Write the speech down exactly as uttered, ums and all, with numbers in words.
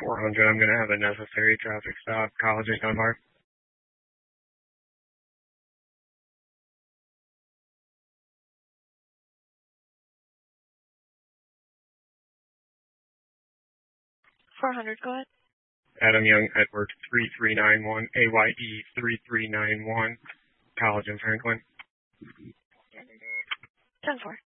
four hundred, I'm going to have a necessary traffic stop, College of Dunbar. four hundred, go ahead. Adam Young, Edward, three three nine one, A Y E three three nine one, College in Franklin. ten four.